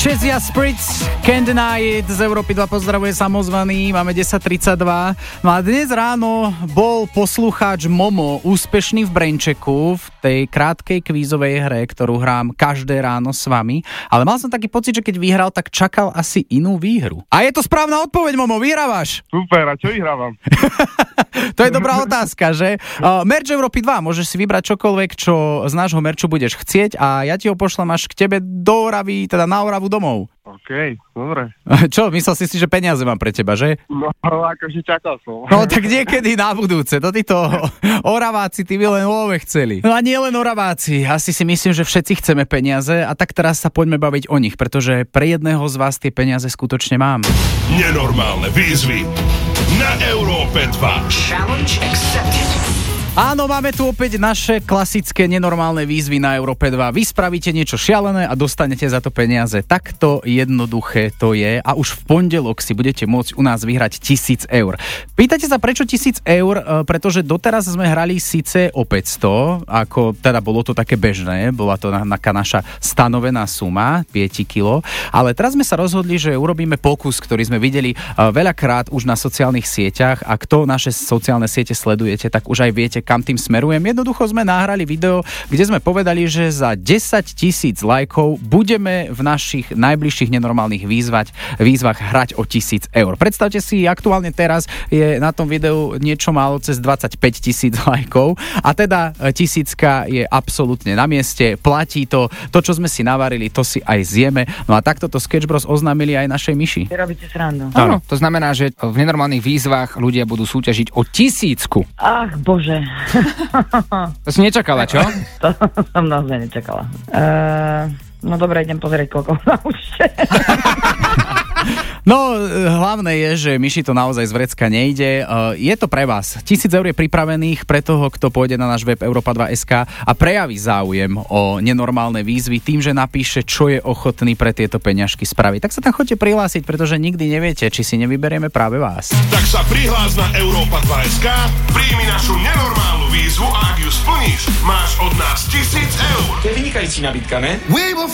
Chezia Spritz, Can't Deny It, z Európy 2 pozdravuje samozvaný, máme 10.32. No a dnes ráno bol poslucháč Momo úspešný v Brainchecku, v tej krátkej kvízovej hre, ktorú hrám každé ráno s vami, ale mal som taký pocit, že keď vyhral, tak čakal asi inú výhru. A je to správna odpoveď, Momo, vyhrávaš. Super, a čo vyhrávam? To je dobrá otázka, že? Merch Európy 2, môžeš si vybrať čokoľvek, čo z nášho merču budeš chcieť a ja ti ho pošlem až k tebe do Oravy, teda na Oravu domov. OK, dobre. Čo, myslel si, že peniaze mám pre teba, že? No, akože čakal som. No, tak niekedy na budúce. To títo Oraváci, tí by len love chceli. No a nie len Oraváci. Asi si myslím, že všetci chceme peniaze a tak teraz sa poďme baviť o nich, pretože pre jedného z vás tie peniaze skutočne mám. Nenormálne výzvy na Európe 2. Challenge accepted. Áno, máme tu opäť naše klasické nenormálne výzvy na Európe 2. Vy spravíte niečo šialené a dostanete za to peniaze. Takto jednoduché to je a už v pondelok si budete môcť u nás vyhrať 1000 eur. Pýtate sa, prečo 1000 eur? Pretože doteraz sme hrali síce o 500, ako teda bolo to také bežné, bola to taká naša stanovená suma, 5 kg, ale teraz sme sa rozhodli, že urobíme pokus, ktorý sme videli veľakrát už na sociálnych sieťach a kto naše sociálne siete sledujete, tak už aj viete, kam tým smerujem. Jednoducho sme nahrali video, kde sme povedali, že za 10 000 lajkov budeme v našich najbližších nenormálnych výzvach hrať o 1000 eur. Predstavte si, aktuálne teraz je na tom videu niečo málo cez 25 000 lajkov a teda 1000 je absolútne na mieste, platí to, čo sme si navarili, to si aj zjeme. No a takto to Sketch Bros oznámili aj našej Miši. Robíte srandu. Áno, to znamená, že v nenormálnych výzvach ľudia budú súťažiť o 1000. Ach, bože. To si nečakala, čo? To som naozaj nečakala. No dobre, idem pozrieť, koľko na účte. No, hlavné je, že Miši to naozaj z vrecka nejde. Je to pre vás. 1000 eur je pripravených pre toho, kto pôjde na náš web europa2.sk a prejaví záujem o nenormálne výzvy tým, že napíše, čo je ochotný pre tieto peňažky spraviť. Tak sa tam choďte prihlásiť, pretože nikdy neviete, či si nevyberieme práve vás. Tak sa prihlás na europa2.sk, príjmi našu nenormálnu výzvu a ak ju splníš, máš od nás 1000 eur. To je vynikající nabídka, ne?